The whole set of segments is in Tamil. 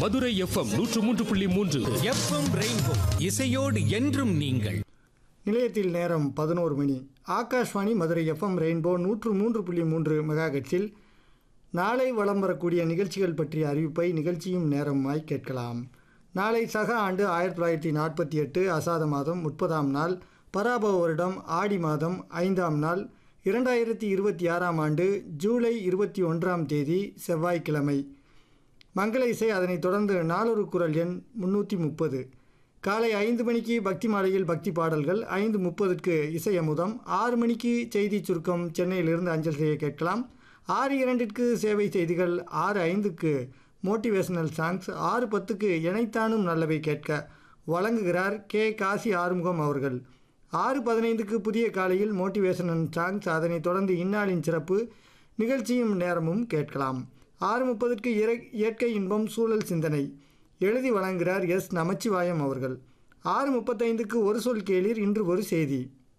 மதுரை எஃப்எம் 103.3. எஃப்எம் ரெயின்போ இசையோடு என்றும் நீங்கள். நிலையத்தில் நேரம் 11 மணி. ஆகாஷ்வாணி மதுரை எஃப்எம் ரெயின்போ 103.3 மெகாஹெர்ட்ஸில் நாளை வலம் வரக்கூடிய நிகழ்ச்சிகள் பற்றிய அறிவிப்பை நிகழ்ச்சியும் நேரமாய் கேட்கலாம். நாளை சக ஆண்டு 1948 அசாத மாதம் 30ஆம் நாள், பராபவ வருடம் ஆடி மாதம் 5ஆம் நாள், 2026ஆம் ஆண்டு ஜூலை 21ஆம் தேதி செவ்வாய்க்கிழமை. மங்கள இசை, அதனைத் தொடர்ந்து நாளொரு குரல் எண் 330. காலை 5 மணிக்கு பக்தி மாலையில் பக்தி பாடல்கள், 5:30க்கு இசை அமுதம், 6 மணிக்கு செய்தி சுருக்கம் சென்னையிலிருந்து அஞ்சல் செய்ய கேட்கலாம். 6:02க்கு சேவை செய்திகள், 6:05க்கு மோட்டிவேஷனல் சாங்ஸ், 6:10க்கு இணைத்தானும் நல்லவை கேட்க வழங்குகிறார் கே. காசி ஆறுமுகம் அவர்கள். 6:15க்கு புதிய காலையில் மோட்டிவேஷனல் சாங்ஸ், அதனைத் தொடர்ந்து இந்நாளின் சிறப்பு நிகழ்ச்சியும் நேரமும் கேட்கலாம். 6:30க்கு இயற்கை இன்பம் சூழல் சிந்தனை எழுதி வழங்குகிறார் எஸ். நமச்சிவாயம் அவர்கள். 6:35க்கு ஒரு சொல் கேளீர், இன்று ஒரு செய்தி.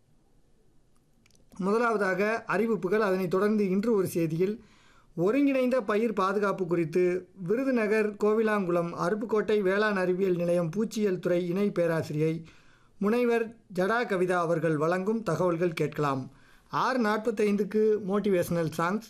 முதலாவதாக அறிவிப்புகள், அதனைத் தொடர்ந்து இன்று ஒரு செய்தியில் ஒருங்கிணைந்த பயிர் பாதுகாப்பு குறித்து விருதுநகர் கோவிலாங்குளம் அருப்புக்கோட்டை வேளாண் அறிவியல் நிலையம் பூச்சியியல் துறை இணை பேராசிரியை முனைவர் ஜடா கவிதா அவர்கள் வழங்கும் தகவல்கள் கேட்கலாம். 6:45க்கு மோட்டிவேஷனல் சாங்ஸ்,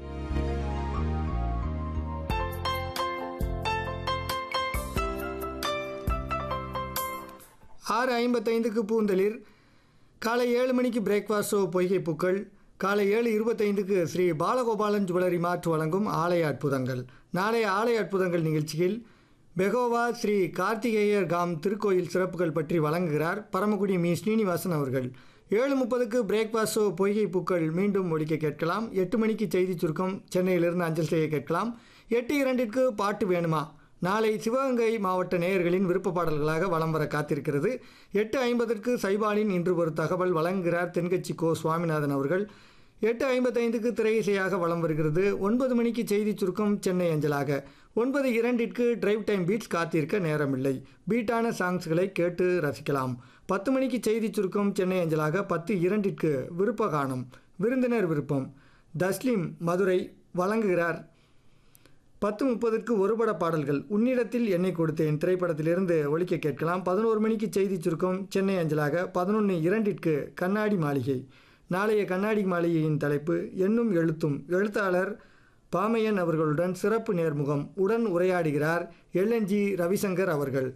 6:55க்கு பூந்தளிர், காலை 7 மணிக்கு பிரேக்ஃபாஸ்ட் ஷோ பொய்கை பூக்கள், காலை 7:25க்கு ஸ்ரீ பாலகோபாலன் ஜுவல்லரி மார்ட் வழங்கும் ஆலய அற்புதங்கள். நாளைய ஆலய அற்புதங்கள் நிகழ்ச்சியில் பெகோவா ஸ்ரீ கார்த்திகேயர் காம் திருக்கோயில் சிறப்புகள் பற்றி வழங்குகிறார் பரமக்குடி மீ. ஸ்ரீனிவாசன் அவர்கள். 7:30க்கு பிரேக்ஃபாஸ்ட் ஷோ பொய்கை பூக்கள் மீண்டும் ஒலிக்க கேட்கலாம். 8 மணிக்கு செய்தி சுருக்கம் சென்னையிலிருந்து அஞ்சல் செய்ய கேட்கலாம். 8:02க்கு பாட்டு வேணுமா, நாளை சிவகங்கை மாவட்ட நேயர்களின் விருப்ப பாடல்களாக வலம் வர காத்திருக்கிறது. 8:50க்கு சைபாலின் இன்று ஒரு தகவல் வழங்குகிறார் தென்கட்சி கோ. சுவாமிநாதன் அவர்கள். 8:55க்கு திரையிசையாக வலம் வருகிறது. 9 மணிக்கு செய்தி சுருக்கம் சென்னை அஞ்சலாக. 9:02க்கு டிரைவ் டைம் பீட்ஸ், காத்திருக்க நேரமில்லை. பீட்டான சாங்ஸ்களை கேட்டு ரசிக்கலாம். 10 மணிக்கு செய்தி சுருக்கம் சென்னை அஞ்சலாக. 10:02க்கு விருப்ப காணும், விருந்தினர் விருப்பம், தஸ்லீம் மதுரை வழங்குகிறார். 10:30க்கு ஒருபட பாடல்கள், உன்னிடத்தில் என்னை கொடுத்தேன் திரைப்படத்திலிருந்து ஒலிக்க கேட்கலாம். 11 மணிக்கு செய்தி சுருக்கம் சென்னை அஞ்சலாக. 11:02க்கு கண்ணாடி மாளிகை. நாளைய கண்ணாடி மாளிகையின் தலைப்பு எண்ணும் எழுத்தும். எழுத்தாளர் பாமையன் அவர்களுடன் சிறப்பு நேர்முகம். உடன் உரையாடுகிறார் எல்என்ஜி ரவிசங்கர் அவர்கள்.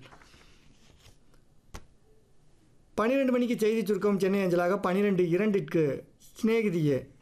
12 மணிக்கு செய்தி சுருக்கம் சென்னை அஞ்சலாக. 12:02க்கு சிநேகிதியே